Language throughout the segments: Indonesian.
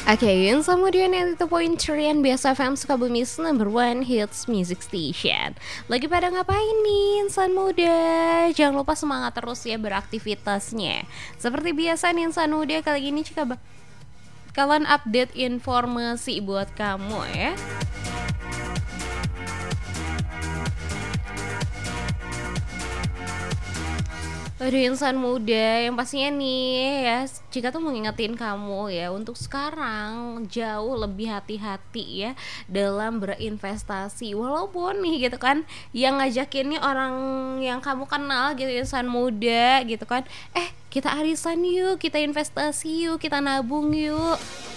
Oke, yang kemudian yang itu poin cerian biasa FM Sukabumi's number one hits music station. Lagi pada ngapain nih insan muda? Jangan lupa semangat terus ya beraktivitasnya. Seperti biasa nih insan muda, kali ini Cika bakalan update informasi buat kamu ya. Aduh insan muda, yang pastinya nih ya, Cika tuh mau ngingetin kamu ya untuk sekarang jauh lebih hati-hati ya dalam berinvestasi. Walaupun nih gitu kan, yang ngajakinnya orang yang kamu kenal gitu, insan muda gitu kan, kita arisan yuk, kita investasi yuk, kita nabung yuk.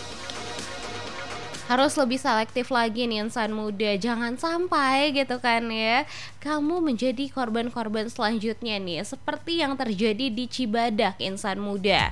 Harus lebih selektif lagi nih insan muda, jangan sampai gitu kan ya kamu menjadi korban-korban selanjutnya nih, seperti yang terjadi di Cibadak insan muda,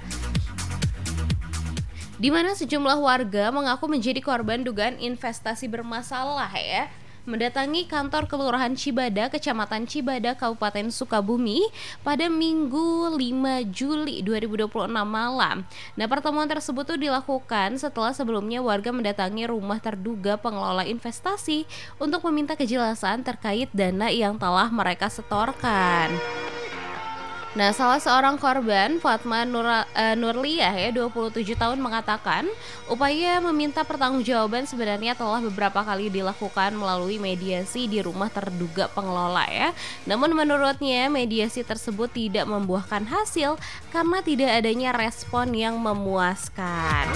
di mana sejumlah warga mengaku menjadi korban dugaan investasi bermasalah ya, mendatangi kantor Kelurahan Cibadak, Kecamatan Cibadak, Kabupaten Sukabumi pada Minggu 5 Juli 2026 malam. Nah, pertemuan tersebut tuh dilakukan setelah sebelumnya warga mendatangi rumah terduga pengelola investasi untuk meminta kejelasan terkait dana yang telah mereka setorkan. Nah, salah seorang korban, Fatma Nurliah ya, 27 tahun mengatakan, upaya meminta pertanggungjawaban sebenarnya telah beberapa kali dilakukan melalui mediasi di rumah terduga pengelola ya. Namun menurutnya mediasi tersebut tidak membuahkan hasil karena tidak adanya respon yang memuaskan.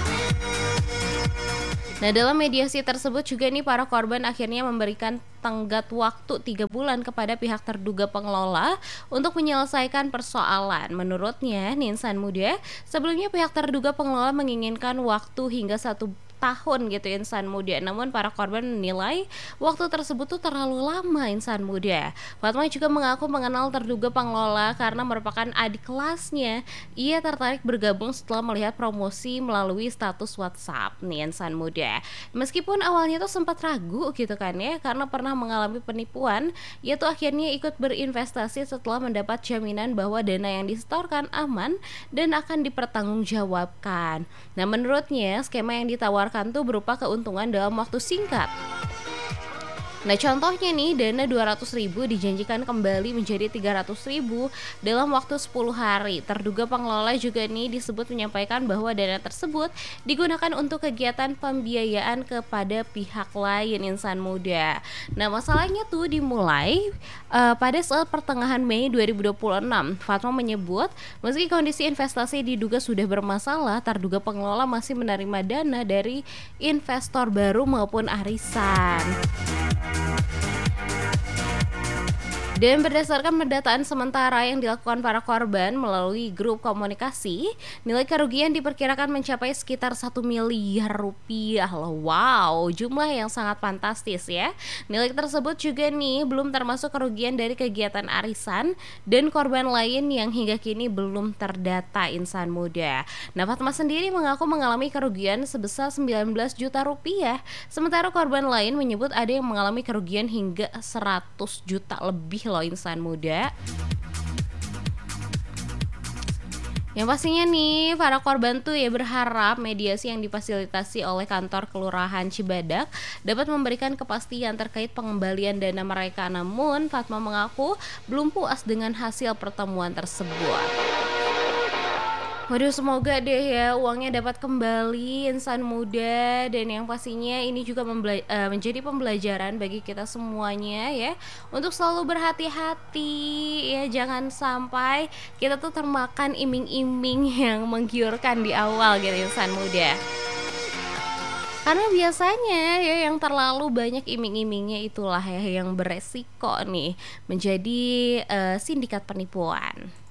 Nah, dalam mediasi tersebut juga nih para korban akhirnya memberikan tenggat waktu 3 bulan kepada pihak terduga pengelola untuk menyelesaikan persoalan. Menurutnya, Ninsan Muda, sebelumnya pihak terduga pengelola menginginkan waktu hingga 1 tahun gitu insan muda. Namun para korban menilai waktu tersebut tuh terlalu lama insan muda. Fatma juga mengaku mengenal terduga pengelola karena merupakan adik kelasnya. Ia tertarik bergabung setelah melihat promosi melalui status WhatsApp nih insan muda. Meskipun awalnya tuh sempat ragu gitu kan ya, karena pernah mengalami penipuan, ia tuh akhirnya ikut berinvestasi setelah mendapat jaminan bahwa dana yang disetorkan aman dan akan dipertanggungjawabkan. Nah, menurutnya skema yang ditawarkan tuh berupa keuntungan dalam waktu singkat. Nah, contohnya nih, dana 200.000 dijanjikan kembali menjadi 300.000 dalam waktu 10 hari. Terduga pengelola juga nih disebut menyampaikan bahwa dana tersebut digunakan untuk kegiatan pembiayaan kepada pihak lain insan muda. Nah, masalahnya tuh dimulai pada saat pertengahan Mei 2026. Fatma menyebut, meski kondisi investasi diduga sudah bermasalah, terduga pengelola masih menerima dana dari investor baru maupun arisan. Dan berdasarkan pendataan sementara yang dilakukan para korban melalui grup komunikasi, nilai kerugian diperkirakan mencapai sekitar 1 miliar rupiah loh. Wow, jumlah yang sangat fantastis ya. Nilai tersebut juga nih belum termasuk kerugian dari kegiatan arisan dan korban lain yang hingga kini belum terdata insan muda. Nah, Fatma sendiri mengaku mengalami kerugian sebesar 19 juta rupiah. Sementara korban lain menyebut ada yang mengalami kerugian hingga 100 juta lebih loh insan muda. Yang pastinya nih para korban tuh ya berharap mediasi yang difasilitasi oleh kantor Kelurahan Cibadak dapat memberikan kepastian terkait pengembalian dana mereka. Namun Fatma mengaku belum puas dengan hasil pertemuan tersebut. Waduh, semoga deh ya uangnya dapat kembali insan muda, dan yang pastinya ini juga menjadi pembelajaran bagi kita semuanya ya untuk selalu berhati-hati ya, jangan sampai kita tuh termakan iming-iming yang menggiurkan di awal gitu insan muda. Karena biasanya ya yang terlalu banyak iming-imingnya itulah ya yang beresiko nih menjadi sindikat penipuan.